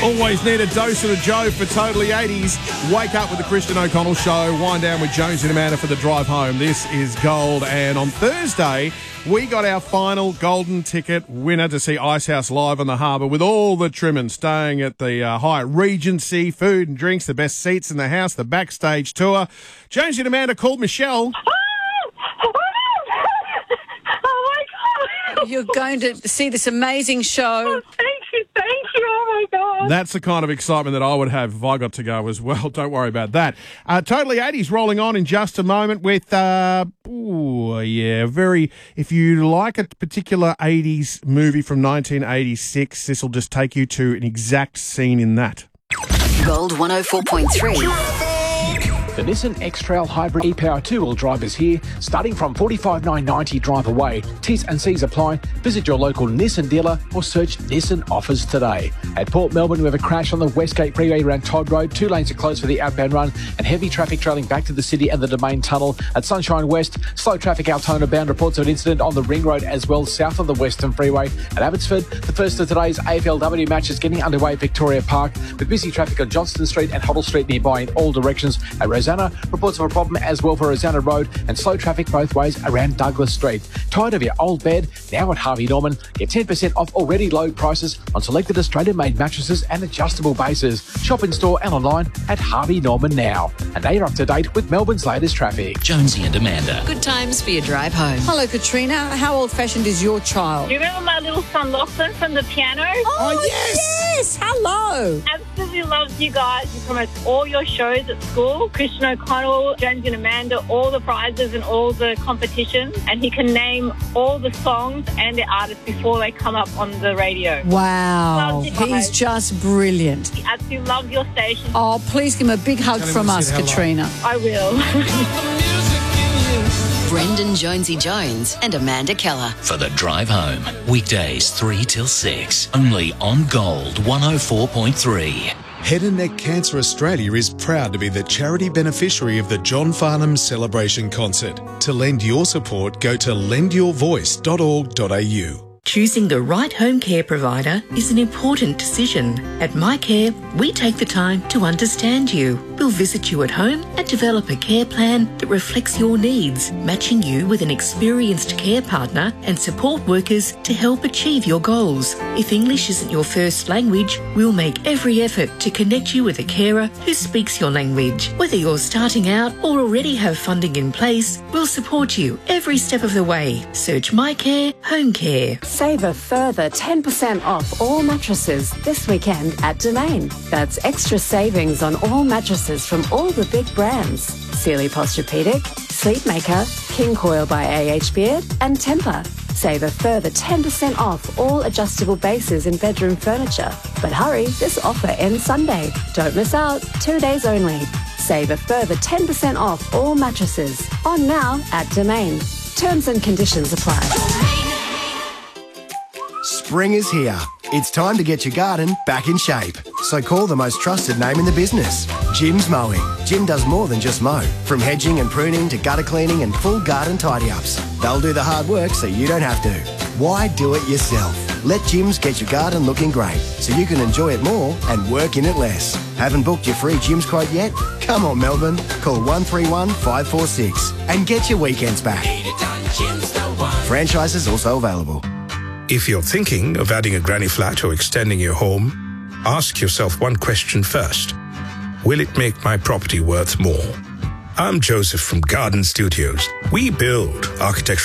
Always need a dose of the Joe for Totally 80s. Wake up with the Christian O'Connell Show. Wind down with Jonesy and Amanda for the drive home. This is Gold. And on Thursday, we got our final golden ticket winner to see Icehouse live on the harbour with all the trimmings, staying at the Hyatt Regency, food and drinks, the best seats in the house, the backstage tour. Jonesy and Amanda called Michelle. You're going to see this amazing show. Thank you, oh my God. That's the kind of excitement that I would have if I got to go as well. Don't worry about that. Totally 80s rolling on in just a moment with, if you like a particular 80s movie from 1986, this will just take you to an exact scene in that. Gold 104.3. The Nissan X-Trail Hybrid e-Power 2-wheel drive is here, starting from $45,990 drive away. T's and C's apply. Visit your local Nissan dealer or search Nissan offers today. At Port Melbourne, we have a crash on the Westgate Freeway around Todd Road. 2 lanes are closed for the outbound run and heavy traffic trailing back to the city and the Domain Tunnel. At Sunshine West, slow traffic Altona bound. Reports of an incident on the Ring Road as well, south of the Western Freeway. At Abbotsford, the first of today's AFLW match is getting underway at Victoria Park, with busy traffic on Johnston Street and Hoddle Street nearby in all directions. At Rosanna, reports of a problem as well for Rosanna Road and slow traffic both ways around Douglas Street. Tired of your old bed? Now at Harvey Norman, get 10% off already low prices on selected Australian-made mattresses and adjustable bases. Shop in store and online at Harvey Norman now. And they are up to date with Melbourne's latest traffic. Jonesy and Amanda. Good times for your drive home. Hello, Katrina. How old-fashioned is your child? Do you remember my little son Lachlan from the piano? Oh, yes! Hello! Absolutely loves you guys. He promotes all your shows at school. Christian O'Connell, Jonesy and Amanda, all the prizes and all the competitions. And he can name all the songs and the artists before they come up on the radio. Wow. Loves you guys. He's just brilliant. He absolutely loves your station. Oh, please give him a big hug from us, Katrina. I will. Brendan Jonesy Jones and Amanda Keller. For the drive home. Weekdays 3 till 6. Only on Gold 104.3. Head and Neck Cancer Australia is proud to be the charity beneficiary of the John Farnham Celebration Concert. To lend your support, go to lendyourvoice.org.au. Choosing the right home care provider is an important decision. At MyCare, we take the time to understand you. We'll visit you at home and develop a care plan that reflects your needs, matching you with an experienced care partner and support workers to help achieve your goals. If English isn't your first language, we'll make every effort to connect you with a carer who speaks your language. Whether you're starting out or already have funding in place, we'll support you every step of the way. Search MyCare Home Care. Save a further 10% off all mattresses this weekend at Domain. That's extra savings on all mattresses from all the big brands. Sealy Posturepedic, Sleepmaker, King Coil by AH Beard and Tempur. Save a further 10% off all adjustable bases in bedroom furniture. But hurry, this offer ends Sunday. Don't miss out. 2 days only. Save a further 10% off all mattresses. On now at Domain. Terms and conditions apply. Spring is here. It's time to get your garden back in shape. So call the most trusted name in the business, Jim's Mowing. Jim does more than just mow. From hedging and pruning to gutter cleaning and full garden tidy-ups. They'll do the hard work so you don't have to. Why do it yourself? Let Jim's get your garden looking great so you can enjoy it more and work in it less. Haven't booked your free Jim's quote yet? Come on, Melbourne. Call 131 546 and get your weekends back. Franchises also available. If you're thinking of adding a granny flat or extending your home, ask yourself one question first. Will it make my property worth more? I'm Joseph from Garden Studios. We build architectural